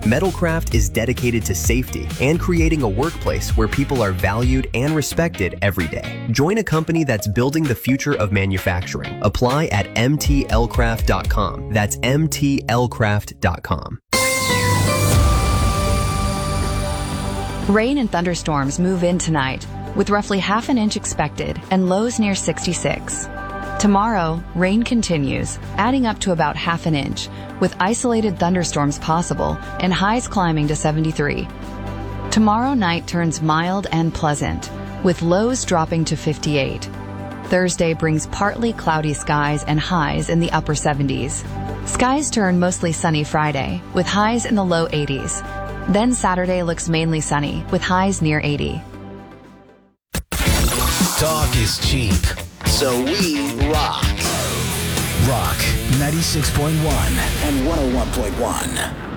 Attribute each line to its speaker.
Speaker 1: Metalcraft is dedicated to safety and creating a workplace where people are valued and respected every day. Join a company that's building the future of manufacturing. Apply at mtlcraft.com. That's mtlcraft.com.
Speaker 2: Rain and thunderstorms move in tonight, with roughly half an inch expected and lows near 66. Tomorrow, rain continues, adding up to about half an inch, with isolated thunderstorms possible and highs climbing to 73. Tomorrow night turns mild and pleasant, with lows dropping to 58. Thursday brings partly cloudy skies and highs in the upper 70s. Skies turn mostly sunny Friday, with highs in the low 80s. Then Saturday looks mainly sunny, with highs near 80.
Speaker 3: Talk is cheap, so we rock. Rock 96.1 and 101.1.